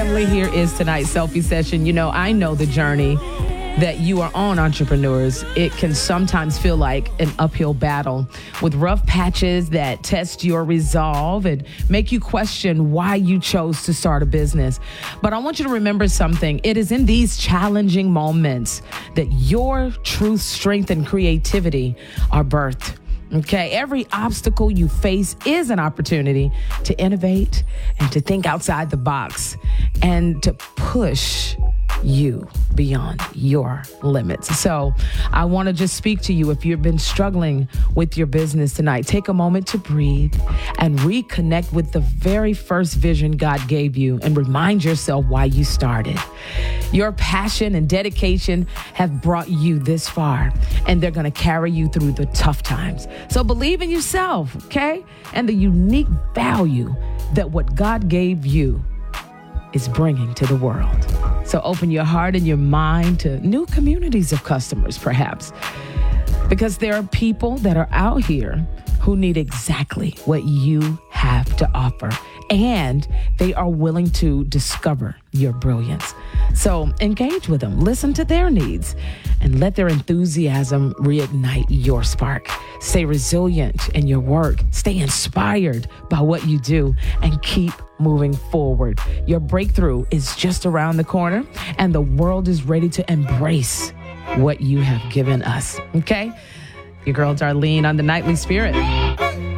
family. Here is tonight's selfie session. You know, I know the journey that you are on, entrepreneurs. It can sometimes feel like an uphill battle with rough patches that test your resolve and make you question why you chose to start a business. But I want you to remember something. It is in these challenging moments that your truth, strength, and creativity are birthed. Okay, every obstacle you face is an opportunity to innovate and to think outside the box and to push you beyond your limits. So I want to just speak to you. If you've been struggling with your business tonight, take a moment to breathe and reconnect with the very first vision God gave you and remind yourself why you started. Your passion and dedication have brought you this far, and they're going to carry you through the tough times. So believe in yourself, okay? And the unique value that what God gave you is bringing to the world. So open your heart and your mind to new communities of customers, perhaps, because there are people that are out here who need exactly what you have to offer, and they are willing to discover your brilliance. So engage with them, listen to their needs, and let their enthusiasm reignite your spark. Stay resilient in your work, stay inspired by what you do, and keep moving forward. Your breakthrough is just around the corner, and the world is ready to embrace what you have given us. Okay? Your girl Darlene on the Nightly Spirit.